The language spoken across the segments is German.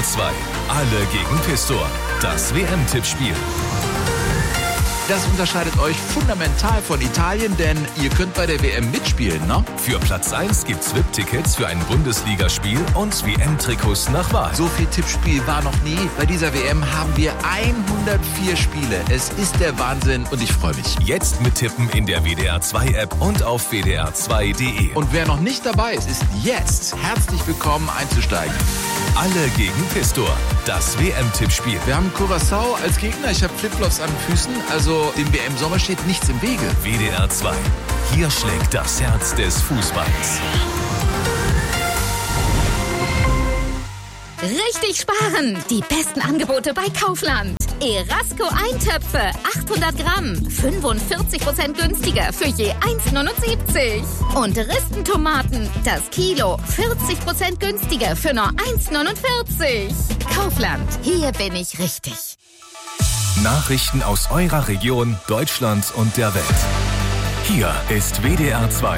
WDR 2. Alle gegen Pistor. Das WM-Tippspiel. Das unterscheidet euch fundamental von Italien, denn ihr könnt bei der WM mitspielen, ne? Für Platz 1 gibt's VIP-Tickets für ein Bundesligaspiel und WM-Trikots nach Wahl. So viel Tippspiel war noch nie. Bei dieser WM haben wir 104 Spiele. Es ist der Wahnsinn und ich freue mich. Jetzt mittippen in der WDR 2-App und auf wdr2.de. Und wer noch nicht dabei ist, ist jetzt herzlich willkommen einzusteigen. Alle gegen Pistor. Das WM-Tippspiel. Wir haben Curaçao als Gegner. Ich habe Flipflops an den Füßen. Also dem WM-Sommer steht nichts im Wege. WDR 2. Hier schlägt das Herz des Fußballs. Richtig sparen! Die besten Angebote bei Kaufland. Erasco Eintöpfe, 800 Gramm, 45% günstiger für je 1,79. Und Ristentomaten, das Kilo, 40% günstiger für nur 1,49. Kaufland, hier bin ich richtig. Nachrichten aus eurer Region, Deutschland und der Welt. Hier ist WDR 2.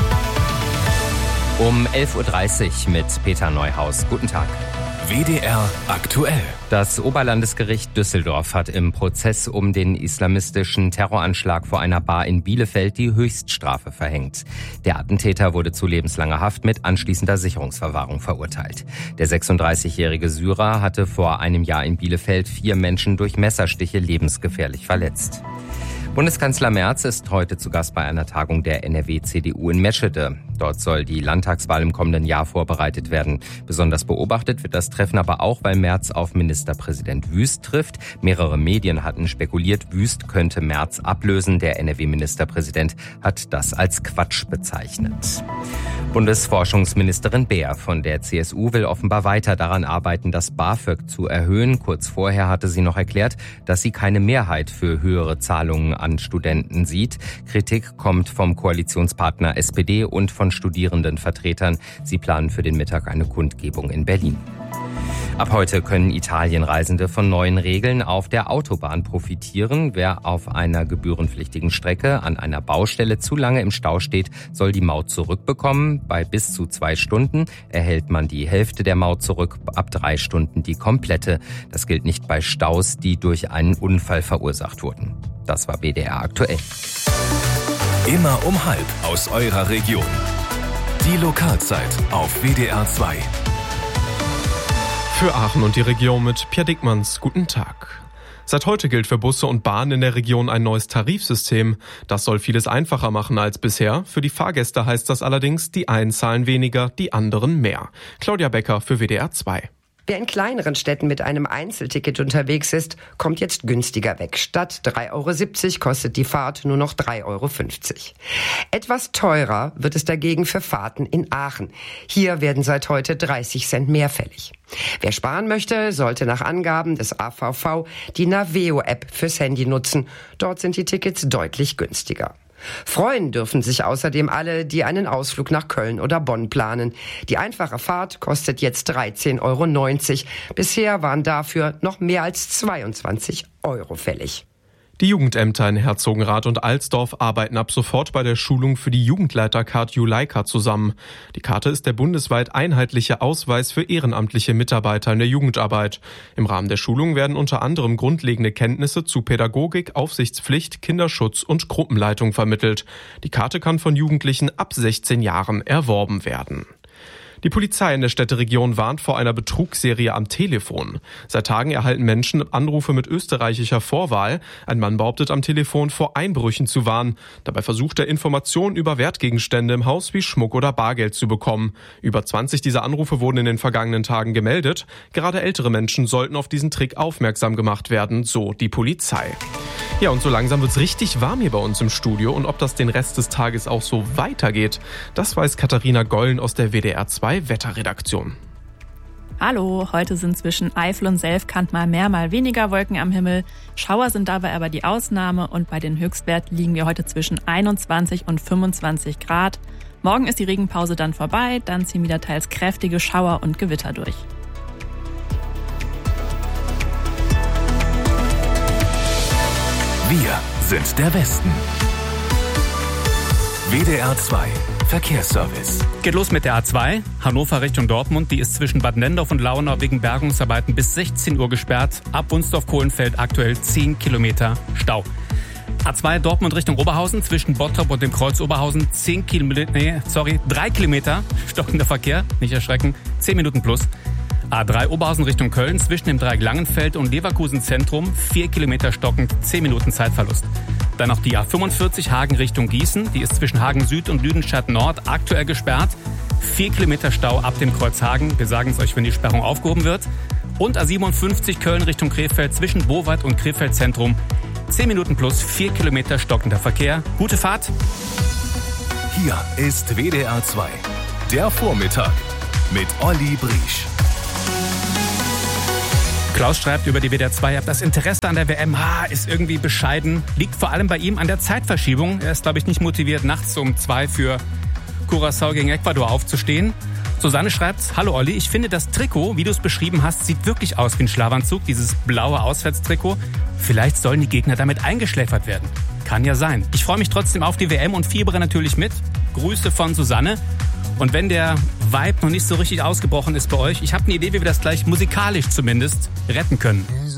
Um 11.30 Uhr mit Peter Neuhaus. Guten Tag. WDR aktuell. Das Oberlandesgericht Düsseldorf hat im Prozess um den islamistischen Terroranschlag vor einer Bar in Bielefeld die Höchststrafe verhängt. Der Attentäter wurde zu lebenslanger Haft mit anschließender Sicherungsverwahrung verurteilt. Der 36-jährige Syrer hatte vor einem Jahr in Bielefeld 4 Menschen durch Messerstiche lebensgefährlich verletzt. Bundeskanzler Merz ist heute zu Gast bei einer Tagung der NRW-CDU in Meschede. Dort soll die Landtagswahl im kommenden Jahr vorbereitet werden. Besonders beobachtet wird das Treffen aber auch, weil Merz auf Ministerpräsident Wüst trifft. Mehrere Medien hatten spekuliert, Wüst könnte Merz ablösen. Der NRW-Ministerpräsident hat das als Quatsch bezeichnet. Bundesforschungsministerin Beer von der CSU will offenbar weiter daran arbeiten, das BAföG zu erhöhen. Kurz vorher hatte sie noch erklärt, dass sie keine Mehrheit für höhere Zahlungen an Studenten sieht. Kritik kommt vom Koalitionspartner SPD und von Studierendenvertretern. Sie planen für den Mittag eine Kundgebung in Berlin. Ab heute können Italienreisende von neuen Regeln auf der Autobahn profitieren. Wer auf einer gebührenpflichtigen Strecke an einer Baustelle zu lange im Stau steht, soll die Maut zurückbekommen. Bei bis zu 2 Stunden erhält man die Hälfte der Maut zurück, ab 3 Stunden die komplette. Das gilt nicht bei Staus, die durch einen Unfall verursacht wurden. Das war WDR aktuell. Immer um 12:30 aus eurer Region. Die Lokalzeit auf WDR 2. Für Aachen und die Region mit Pierre Dickmanns. Guten Tag. Seit heute gilt für Busse und Bahnen in der Region ein neues Tarifsystem. Das soll vieles einfacher machen als bisher. Für die Fahrgäste heißt das allerdings, die einen zahlen weniger, die anderen mehr. Claudia Becker für WDR 2. Wer in kleineren Städten mit einem Einzelticket unterwegs ist, kommt jetzt günstiger weg. Statt 3,70 € kostet die Fahrt nur noch 3,50 €. Etwas teurer wird es dagegen für Fahrten in Aachen. Hier werden seit heute 30 Cent mehr fällig. Wer sparen möchte, sollte nach Angaben des AVV die Naveo-App fürs Handy nutzen. Dort sind die Tickets deutlich günstiger. Freuen dürfen sich außerdem alle, die einen Ausflug nach Köln oder Bonn planen. Die einfache Fahrt kostet jetzt 13,90 €. Bisher waren dafür noch mehr als 22 € fällig. Die Jugendämter in Herzogenrath und Alsdorf arbeiten ab sofort bei der Schulung für die Jugendleitercard Juleika zusammen. Die Karte ist der bundesweit einheitliche Ausweis für ehrenamtliche Mitarbeiter in der Jugendarbeit. Im Rahmen der Schulung werden unter anderem grundlegende Kenntnisse zu Pädagogik, Aufsichtspflicht, Kinderschutz und Gruppenleitung vermittelt. Die Karte kann von Jugendlichen ab 16 Jahren erworben werden. Die Polizei in der Städteregion warnt vor einer Betrugsserie am Telefon. Seit Tagen erhalten Menschen Anrufe mit österreichischer Vorwahl. Ein Mann behauptet am Telefon vor Einbrüchen zu warnen. Dabei versucht er, Informationen über Wertgegenstände im Haus wie Schmuck oder Bargeld zu bekommen. Über 20 dieser Anrufe wurden in den vergangenen Tagen gemeldet. Gerade ältere Menschen sollten auf diesen Trick aufmerksam gemacht werden, so die Polizei. Ja, und so langsam wird's richtig warm hier bei uns im Studio. Und ob das den Rest des Tages auch so weitergeht, das weiß Katharina Gollen aus der WDR 2 Wetterredaktion. Hallo, heute sind zwischen Eifel und Selfkant mal mehr, mal weniger Wolken am Himmel. Schauer sind dabei aber die Ausnahme und bei den Höchstwerten liegen wir heute zwischen 21 und 25 Grad. Morgen ist die Regenpause dann vorbei, dann ziehen wieder teils kräftige Schauer und Gewitter durch. Wir sind der Westen. WDR 2. Verkehrsservice. Geht los mit der A2, Hannover Richtung Dortmund. Die ist zwischen Bad Nendorf und Launau wegen Bergungsarbeiten bis 16 Uhr gesperrt. Ab Wunsdorf-Kohlenfeld aktuell 10 Kilometer Stau. A2 Dortmund Richtung Oberhausen zwischen Bottrop und dem Kreuz Oberhausen 3 Kilometer stockender Verkehr, nicht erschrecken, 10 Minuten plus. A3 Oberhausen Richtung Köln zwischen dem Dreieck Langenfeld und Leverkusen Zentrum 4 Kilometer stockend, 10 Minuten Zeitverlust. Dann noch die A45 Hagen Richtung Gießen, die ist zwischen Hagen Süd und Lüdenscheid Nord aktuell gesperrt. 4 Kilometer Stau ab dem Kreuz Hagen, wir sagen es euch, wenn die Sperrung aufgehoben wird. Und A57 Köln Richtung Krefeld zwischen Bowald und Krefeld Zentrum 10 Minuten plus 4 Kilometer stockender Verkehr. Gute Fahrt. Hier ist WDR 2, der Vormittag mit Olli Briesch. Klaus schreibt über die WDR 2, das Interesse an der WM ist irgendwie bescheiden. Liegt vor allem bei ihm an der Zeitverschiebung. Er ist, glaube ich, nicht motiviert, nachts um 2 für Curaçao gegen Ecuador aufzustehen. Susanne schreibt, hallo Olli, ich finde das Trikot, wie du es beschrieben hast, sieht wirklich aus wie ein Schlafanzug, dieses blaue Auswärtstrikot. Vielleicht sollen die Gegner damit eingeschläfert werden. Kann ja sein. Ich freue mich trotzdem auf die WM und fiebere natürlich mit. Grüße von Susanne. Und wenn der Vibe noch nicht so richtig ausgebrochen ist bei euch, ich habe eine Idee, wie wir das gleich musikalisch zumindest retten können.